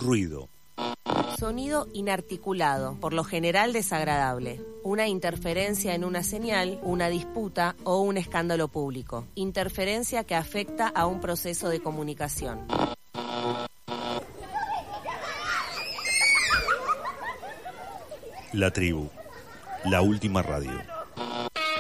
ruido. Sonido inarticulado, por lo general desagradable. Una interferencia en una señal, una disputa o un escándalo público. Interferencia que afecta a un proceso de comunicación. La Tribu, la última radio.